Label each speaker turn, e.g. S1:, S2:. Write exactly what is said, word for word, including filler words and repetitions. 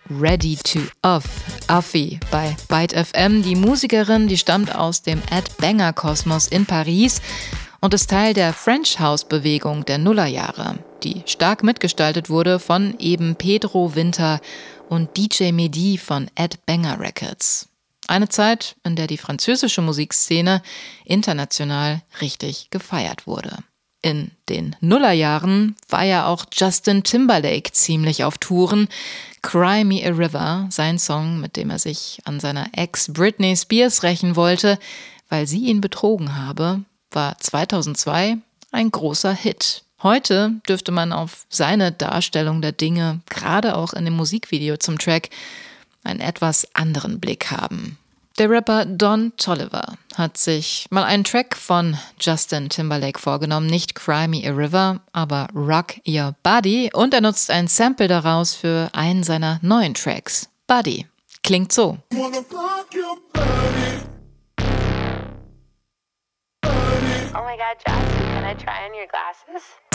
S1: Ready to Uff, Uffy bei Byte F M. Die Musikerin, die stammt aus dem Ed Banger-Kosmos in Paris und ist Teil der French House-Bewegung der Nullerjahre, die stark mitgestaltet wurde von eben Pedro Winter und D J Mehdi von Ed Banger Records. Eine Zeit, in der die französische Musikszene international richtig gefeiert wurde. In den Nullerjahren war ja auch Justin Timberlake ziemlich auf Touren. Cry Me a River, sein Song, mit dem er sich an seiner Ex Britney Spears rächen wollte, weil sie ihn betrogen habe, war zweitausendzwei ein großer Hit. Heute dürfte man auf seine Darstellung der Dinge, gerade auch in dem Musikvideo zum Track, einen etwas anderen Blick haben. Der Rapper Don Toliver hat sich mal einen Track von Justin Timberlake vorgenommen, nicht Cry Me a River, aber Rock Your Body, und er nutzt ein Sample daraus für einen seiner neuen Tracks. Body klingt so.
S2: Oh my God, Justin, can I try on your glasses?